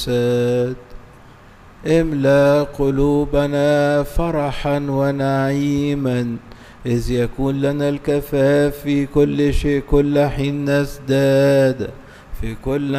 املأ قلوبنا فرحا ونعيما، إذ يكون لنا الكفاف في كل شيء، كل حين نزداد في كل